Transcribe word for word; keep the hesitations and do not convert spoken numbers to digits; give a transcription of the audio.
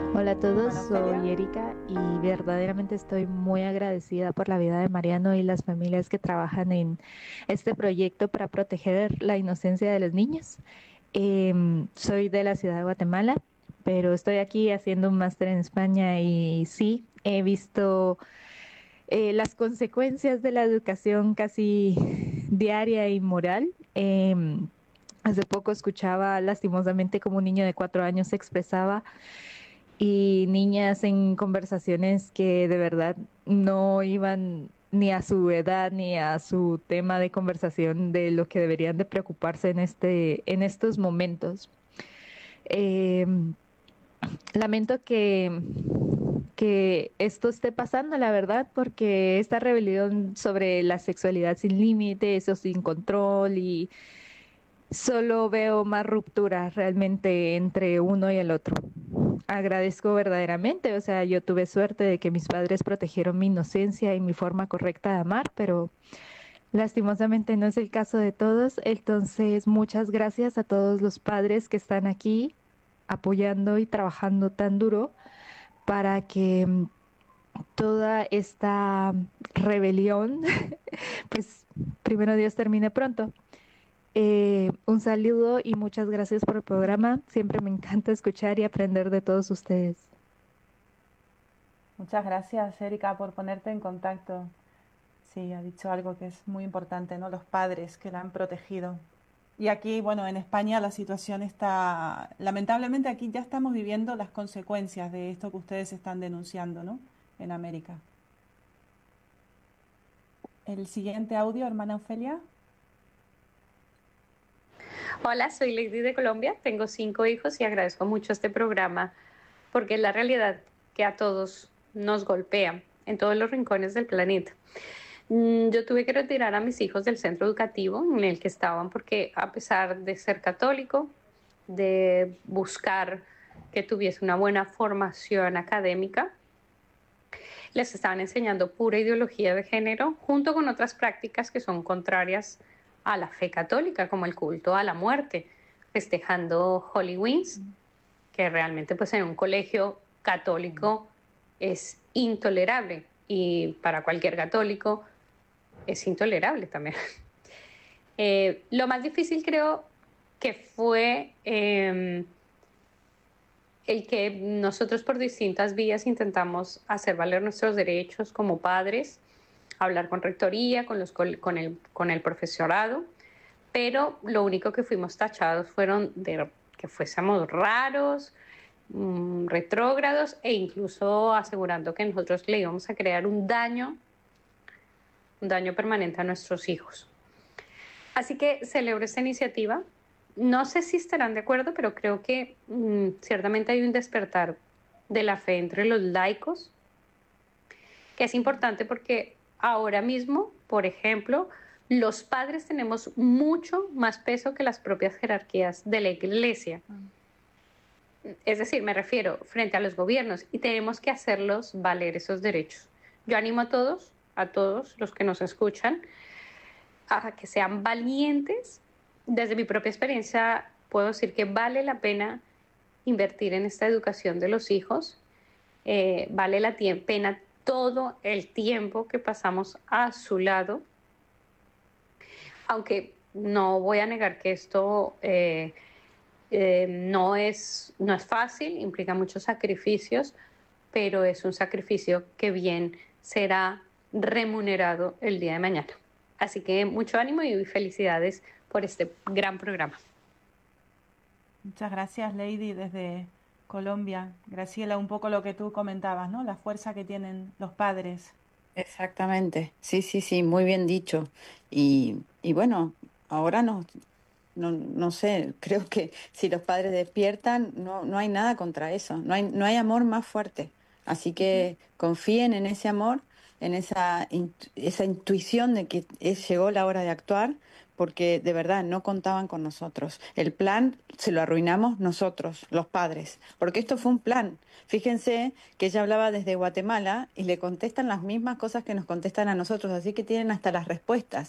Hola a todos, Hola, Ofelia. soy Erika y verdaderamente estoy muy agradecida por la vida de Mariano y las familias que trabajan en este proyecto para proteger la inocencia de los niños. Em, soy de la ciudad de Guatemala, pero estoy aquí haciendo un máster en España y sí, he visto eh, las consecuencias de la educación casi diaria y moral. Em, hace poco escuchaba lastimosamente como un niño de cuatro años se expresaba y niñas en conversaciones que de verdad no iban ni a su edad ni a su tema de conversación de lo que deberían de preocuparse en este en estos momentos. Eh, lamento que que esto esté pasando, la verdad, porque esta rebelión sobre la sexualidad sin límites o sin control y solo veo más ruptura realmente entre uno y el otro. Agradezco verdaderamente, o sea, yo tuve suerte de que mis padres protegieron mi inocencia y mi forma correcta de amar, pero lastimosamente no es el caso de todos. Entonces, muchas gracias a todos los padres que están aquí apoyando y trabajando tan duro para que mm, toda esta rebelión, pues primero Dios termine pronto. Eh, un saludo y muchas gracias por el programa. Siempre me encanta escuchar y aprender de todos ustedes. Muchas gracias, Erika, por ponerte en contacto. Sí, ha dicho algo que es muy importante, ¿no? Los padres que la han protegido. Y aquí, bueno, en España la situación está, lamentablemente aquí ya estamos viviendo las consecuencias de esto que ustedes están denunciando, ¿no? En América. El siguiente audio, hermana Ofelia. Hola, soy Lady de Colombia, tengo cinco hijos y agradezco mucho este programa porque es la realidad que a todos nos golpea en todos los rincones del planeta. Mm, Yo tuve que retirar a mis hijos del centro educativo en el que estaban porque a pesar de ser católico, de buscar que tuviese una buena formación académica, les estaban enseñando pura ideología de género junto con otras prácticas que son contrarias a la fe católica, como el culto a la muerte, festejando Halloween, que realmente pues en un colegio católico es intolerable y para cualquier católico es intolerable también. Eh, lo más difícil creo que fue eh, el que nosotros por distintas vías intentamos hacer valer nuestros derechos como padres, hablar con rectoría, con, los, con, el, con el profesorado, pero lo único que fuimos tachados fueron de que fuésemos raros, mmm, retrógrados e incluso asegurando que nosotros le íbamos a crear un daño, un daño permanente a nuestros hijos. Así que celebro esta iniciativa. No sé si estarán de acuerdo, pero creo que mmm, ciertamente hay un despertar de la fe entre los laicos, que es importante porque ahora mismo, por ejemplo, los padres tenemos mucho más peso que las propias jerarquías de la iglesia. Es decir, me refiero frente a los gobiernos y tenemos que hacerlos valer esos derechos. Yo animo a todos, a todos los que nos escuchan, a que sean valientes. Desde mi propia experiencia puedo decir que vale la pena invertir en esta educación de los hijos, eh, vale la pena todo el tiempo que pasamos a su lado, aunque no voy a negar que esto eh, eh, no, es, no es fácil, implica muchos sacrificios, pero es un sacrificio que bien será remunerado el día de mañana. Así que mucho ánimo y felicidades por este gran programa. Muchas gracias, Lady, desde Colombia. Graciela, un poco lo que tú comentabas, ¿no? La fuerza que tienen los padres. Exactamente, sí, sí, sí, muy bien dicho. Y, y bueno, ahora no, no, no sé, creo que si los padres despiertan, no, no hay nada contra eso, no hay, no hay amor más fuerte. Así que confíen en ese amor, en esa, intu- esa intuición de que es, llegó la hora de actuar, porque de verdad no contaban con nosotros. El plan se lo arruinamos nosotros, los padres, porque esto fue un plan. Fíjense que ella hablaba desde Guatemala y le contestan las mismas cosas que nos contestan a nosotros, así que tienen hasta las respuestas.